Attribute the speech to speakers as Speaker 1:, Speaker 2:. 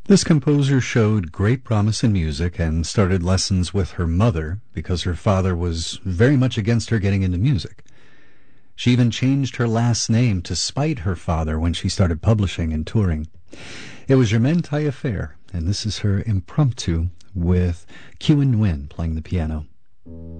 Speaker 1: This composer showed great promise in music and started lessons with her mother because her father was very much against her getting into music. She even changed her last name to spite her father when she started publishing and touring. It was Germaine Taillefer, and this is her impromptu with Kyu and Nguyen playing the piano.